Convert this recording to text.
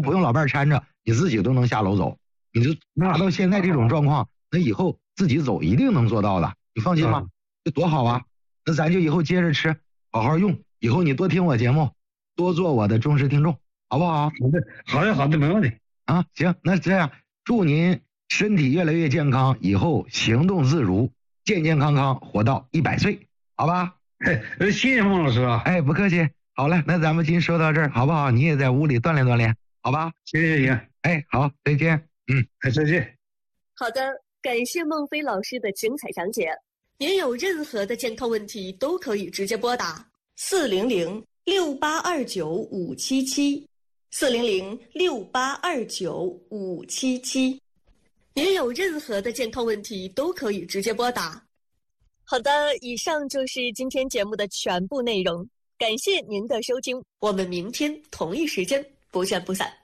不用老伴搀着，你自己都能下楼走。你就拿到现在这种状况，那以后自己走一定能做到的，你放心吧，这多好啊！那咱就以后接着吃，好好用，以后你多听我节目，多做我的忠实听众，好不好？ 好的，没问题啊。行，那这样祝您身体越来越健康，以后行动自如，健健康康活到100岁，好吧？ 谢谢孟老师啊！ 哎，不客气。好嘞，那咱们今天说到这儿，好不好？你也在屋里锻炼锻炼，好吧？ 行。 哎，好，再见。 再见。 好的，感谢孟非老师的精彩讲解。您有任何的健康问题都可以直接拨打400-6829-577，400-6829-577。您有任何的健康问题都可以直接拨打。好的，以上就是今天节目的全部内容，感谢您的收听，我们明天同一时间不见不散。